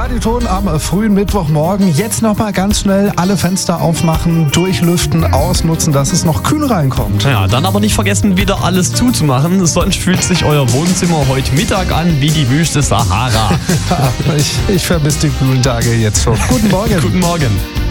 Radioton am frühen Mittwochmorgen. Jetzt nochmal ganz schnell alle Fenster aufmachen, durchlüften, ausnutzen, dass es noch kühl reinkommt. Ja, dann aber nicht vergessen, wieder alles zuzumachen. Sonst fühlt sich euer Wohnzimmer heute Mittag an wie die Wüste Sahara. Ich vermisse die kühlen Tage jetzt schon. Guten Morgen. Guten Morgen.